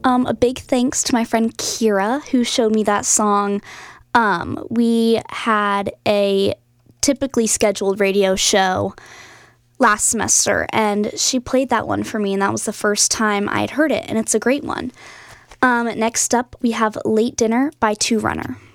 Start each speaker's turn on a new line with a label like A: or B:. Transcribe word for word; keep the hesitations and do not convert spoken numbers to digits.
A: Um, a big thanks to my friend Kira, who showed me that song. Um, we had a typically scheduled radio show last semester, and she played that one for me, and that was the first time I'd heard it, and it's a great one. Um, next up, we have Late Dinner by Two Runner.